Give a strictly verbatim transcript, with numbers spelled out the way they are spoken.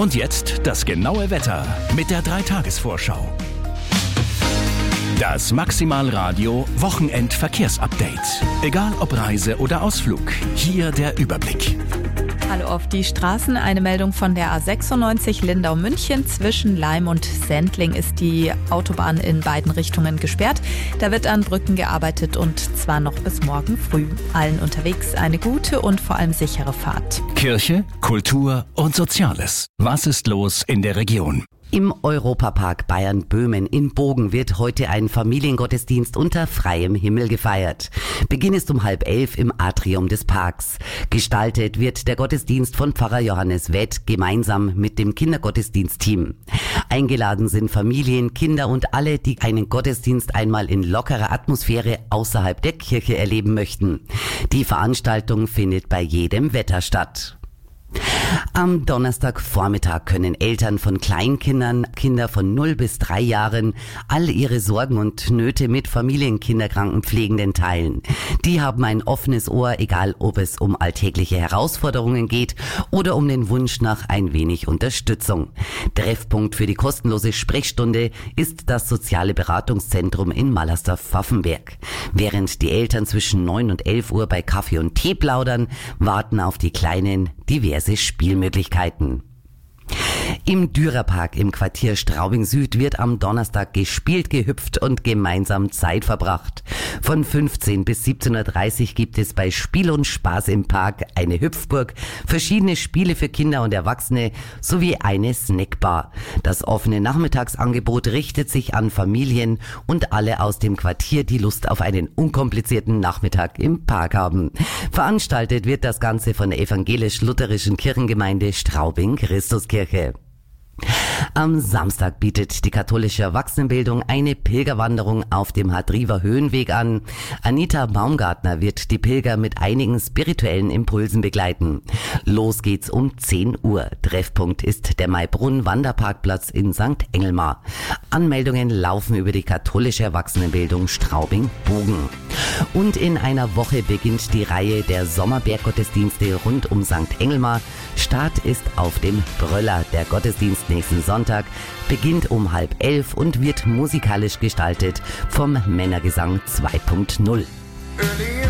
Und jetzt das genaue Wetter mit der drei Tages Vorschau. Das Maximalradio Wochenend-Verkehrsupdate. Egal ob Reise oder Ausflug, hier der Überblick. Hallo auf die Straßen. Eine Meldung von der A sechsundneunzig Lindau-München. Zwischen Laim und Sendling ist die Autobahn in beiden Richtungen gesperrt. Da wird an Brücken gearbeitet und zwar noch bis morgen früh. Allen unterwegs eine gute und vor allem sichere Fahrt. Kirche, Kultur und Soziales. Was ist los in der Region? Im Europapark Bayern-Böhmen in Bogen wird heute ein Familiengottesdienst unter freiem Himmel gefeiert. Beginn ist um halb elf im Atrium des Parks. Gestaltet wird der Gottesdienst von Pfarrer Johannes Wett gemeinsam mit dem Kindergottesdienstteam. Eingeladen sind Familien, Kinder und alle, die einen Gottesdienst einmal in lockerer Atmosphäre außerhalb der Kirche erleben möchten. Die Veranstaltung findet bei jedem Wetter statt. Am Donnerstagvormittag können Eltern von Kleinkindern, Kinder von null bis drei Jahren, all ihre Sorgen und Nöte mit Familienkinderkrankenpflegenden teilen. Die haben ein offenes Ohr, egal ob es um alltägliche Herausforderungen geht oder um den Wunsch nach ein wenig Unterstützung. Treffpunkt für die kostenlose Sprechstunde ist das soziale Beratungszentrum in Mallersdorf-Pfaffenberg. Während die Eltern zwischen neun und elf Uhr bei Kaffee und Tee plaudern, warten auf die Kleinen diverse Spielmöglichkeiten. Im Dürerpark im Quartier Straubing Süd wird am Donnerstag gespielt, gehüpft und gemeinsam Zeit verbracht. Von fünfzehn bis siebzehn Uhr dreißig gibt es bei Spiel und Spaß im Park eine Hüpfburg, verschiedene Spiele für Kinder und Erwachsene sowie eine Snackbar. Das offene Nachmittagsangebot richtet sich an Familien und alle aus dem Quartier, die Lust auf einen unkomplizierten Nachmittag im Park haben. Veranstaltet wird das Ganze von der evangelisch-lutherischen Kirchengemeinde Straubing-Christuskirche. Am Samstag bietet die katholische Erwachsenenbildung eine Pilgerwanderung auf dem Hadriver Höhenweg an. Anita Baumgartner wird die Pilger mit einigen spirituellen Impulsen begleiten. Los geht's um zehn Uhr. Treffpunkt ist der Maibrunn Wanderparkplatz in Sankt Engelmar. Anmeldungen laufen über die katholische Erwachsenenbildung Straubing-Bogen. Und in einer Woche beginnt die Reihe der Sommerberggottesdienste rund um Sankt Engelmar. Start ist auf dem Bröller. Der Gottesdienst nächsten Sonntag beginnt um halb elf und wird musikalisch gestaltet vom Männergesang zwei Punkt null.